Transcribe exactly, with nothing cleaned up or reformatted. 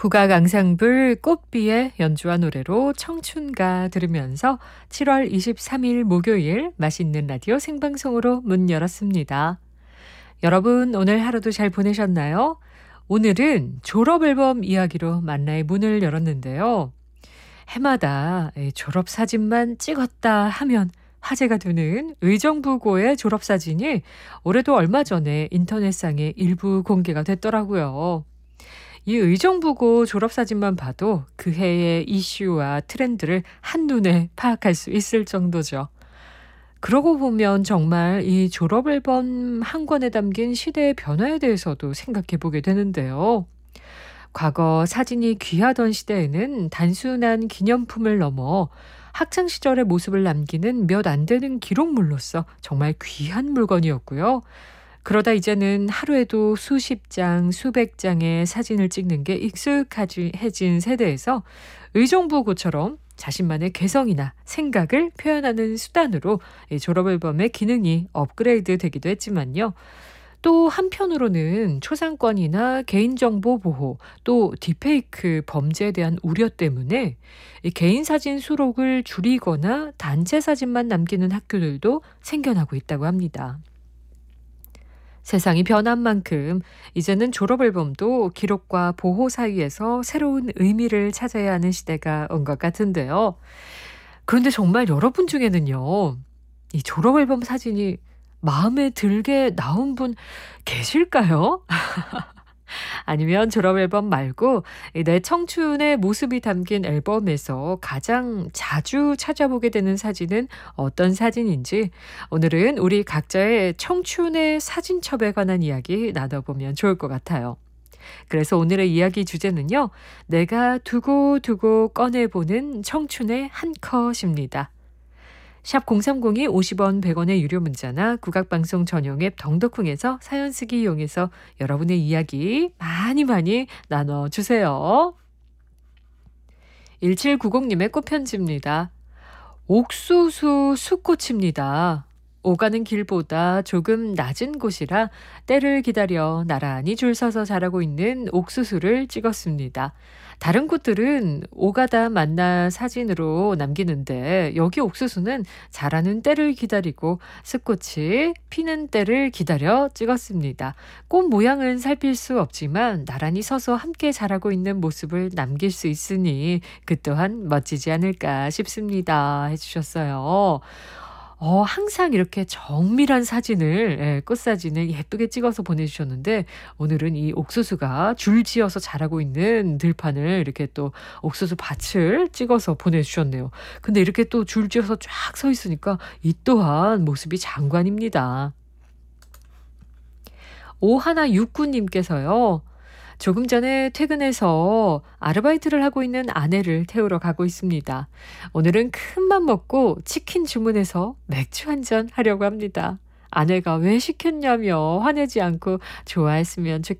국악 앙상블 꽃비의 연주와 노래로 청춘가 들으면서 칠월 이십삼일 목요일 맛있는 라디오 생방송으로 문 열었습니다. 여러분 오늘 하루도 잘 보내셨나요? 오늘은 졸업 앨범 이야기로 만나의 문을 열었는데요. 해마다 졸업 사진만 찍었다 하면 화제가 되는 의정부고의 졸업 사진이 올해도 얼마 전에 인터넷상에 일부 공개가 됐더라고요. 이 의정부고 졸업사진만 봐도 그 해의 이슈와 트렌드를 한눈에 파악할 수 있을 정도죠. 그러고 보면 정말 이 졸업 앨범 한 권에 담긴 시대의 변화에 대해서도 생각해 보게 되는데요. 과거 사진이 귀하던 시대에는 단순한 기념품을 넘어 학창 시절의 모습을 남기는 몇 안 되는 기록물로서 정말 귀한 물건이었고요. 그러다 이제는 하루에도 수십 장, 수백 장의 사진을 찍는 게 익숙해진 세대에서 의정부고처럼 자신만의 개성이나 생각을 표현하는 수단으로 이 졸업앨범의 기능이 업그레이드 되기도 했지만요. 또 한편으로는 초상권이나 개인정보 보호, 또 딥페이크 범죄에 대한 우려 때문에 이 개인 사진 수록을 줄이거나 단체 사진만 남기는 학교들도 생겨나고 있다고 합니다. 세상이 변한 만큼 이제는 졸업앨범도 기록과 보호 사이에서 새로운 의미를 찾아야 하는 시대가 온 것 같은데요. 그런데 정말 여러분 중에는요, 이 졸업앨범 사진이 마음에 들게 나온 분 계실까요? 아니면 졸업앨범 말고 내 청춘의 모습이 담긴 앨범에서 가장 자주 찾아보게 되는 사진은 어떤 사진인지 오늘은 우리 각자의 청춘의 사진첩에 관한 이야기 나눠보면 좋을 것 같아요. 그래서 오늘의 이야기 주제는요. 내가 두고두고 꺼내보는 청춘의 한 컷입니다. 샵 공삼공이 오십 원 백 원의 유료 문자나 국악방송 전용 앱 덩덕쿵에서 사연 쓰기 이용해서 여러분의 이야기 많이 많이 나눠주세요. 일칠구공님의 꽃편지입니다. 옥수수 숲꽃입니다. 오가는 길보다 조금 낮은 곳이라 때를 기다려 나란히 줄 서서 자라고 있는 옥수수를 찍었습니다. 다른 곳들은 오가다 만나 사진으로 남기는데 여기 옥수수는 자라는 때를 기다리고 숲꽃이 피는 때를 기다려 찍었습니다. 꽃 모양은 살필 수 없지만 나란히 서서 함께 자라고 있는 모습을 남길 수 있으니 그 또한 멋지지 않을까 싶습니다. 해주셨어요. 어, 항상 이렇게 정밀한 사진을, 예, 꽃사진을 예쁘게 찍어서 보내주셨는데, 오늘은 이 옥수수가 줄지어서 자라고 있는 들판을 이렇게 또 옥수수 밭을 찍어서 보내주셨네요. 근데 이렇게 또 줄지어서 쫙 서 있으니까 이 또한 모습이 장관입니다. 오일육구님께서요. 조금 전에 퇴근해서 아르바이트를 하고 있는 아내를 태우러 가고 있습니다. 오늘은 큰맘 먹고 치킨 주문해서 맥주 한잔 하려고 합니다. 아내가 왜 시켰냐며 화내지 않고 좋아했으면 좋겠습니다.